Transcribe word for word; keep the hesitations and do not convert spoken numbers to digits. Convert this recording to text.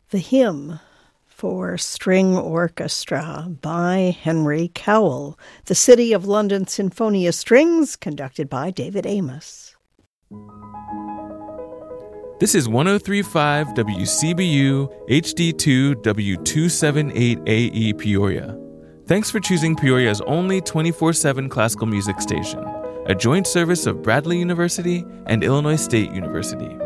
The Hymn for String Orchestra by Henry Cowell, the City of London Sinfonia Strings, conducted by David Amos. This is one oh three point five W C B U H D two W two seventy-eight A E Peoria. Thanks for choosing Peoria's only twenty-four seven classical music station, a joint service of Bradley University and Illinois State University.